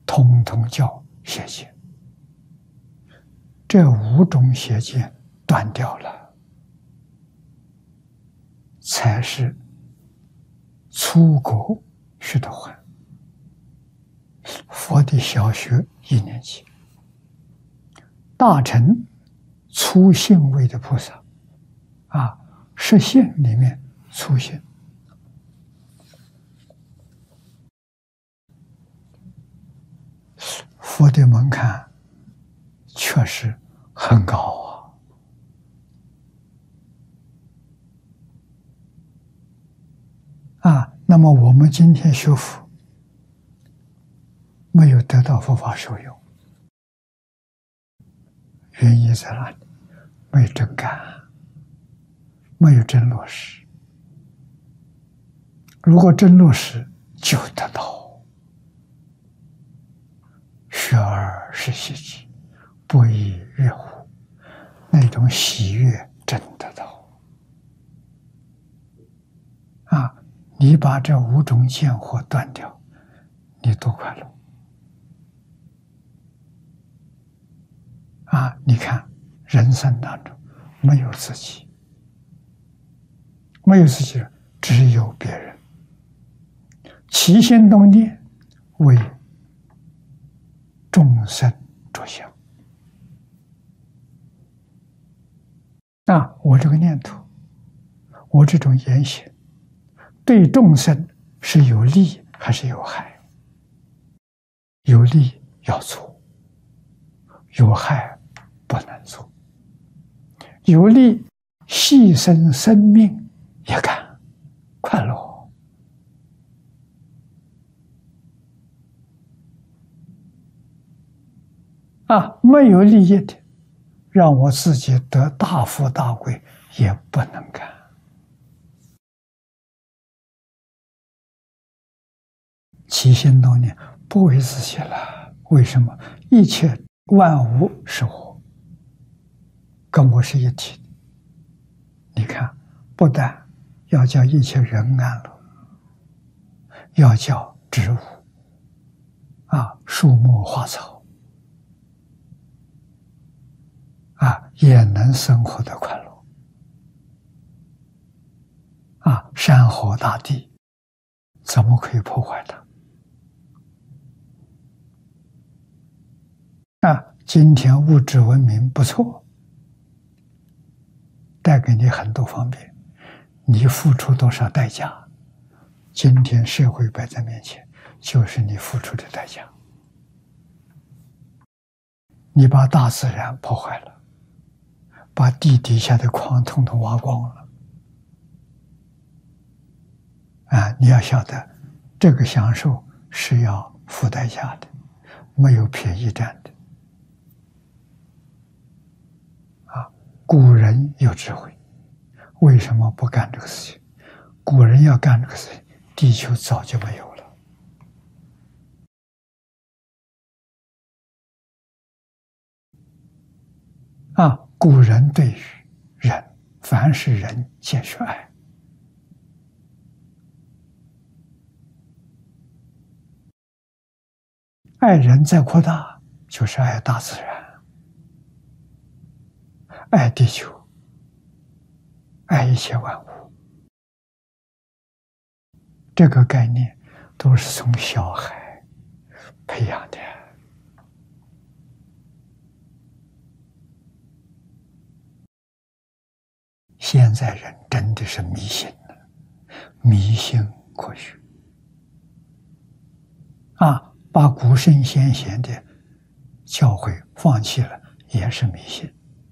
统统叫邪见。这5种邪见断掉了，才是出国学得还。佛的小学1年级，大乘初信位的菩萨，实信里面初信，佛的门槛确实很高那么我们今天学佛，没有得到佛法受用，原因在哪里？没有真干，没有真落实。如果真落实，就得到学而时习之，不亦乐乎，那种喜悦真得到你把这5种见惑断掉，你多快乐你看人生当中没有自己，没有自己，只有别人，起心动念为众生着想我这个念头，我这种言行对众生是有利还是有害？有利要做，有害不能做。有利牺牲生命也干，快乐没有利益的，让我自己得大富大贵也不能干。起心动念不为自己了，为什么？一切万物是我，跟我是一体的。你看，不但要叫一切人安乐，要叫植物树木花草也能生活的快乐山河大地怎么可以破坏它？今天物质文明不错，带给你很多方便，你付出多少代价？今天社会摆在面前，就是你付出的代价。你把大自然破坏了，把地底下的矿统统挖光了你要晓得，这个享受是要付代价的，没有便宜占的古人有智慧，为什么不干这个事情？古人要干这个事情，地球早就没有了古人对于人，凡是人皆是爱，爱人再扩大，就是爱大自然，爱地球，爱一切万物。这个概念都是从小孩培养的。现在人真的是迷信了，迷信科学把古圣先贤的教诲放弃了，也是迷信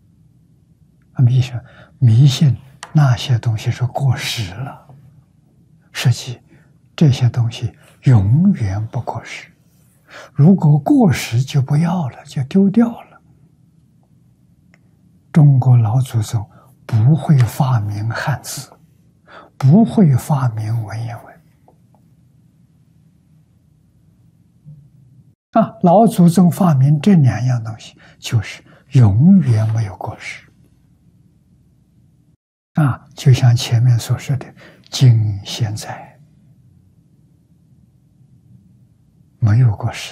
迷信那些东西是过时了，实际这些东西永远不过时，如果过时就不要了，就丢掉了。中国老祖宗不会发明汉字，不会发明文言文老祖宗发明这2样东西，就是永远没有过时就像前面所说的，今现在没有过时。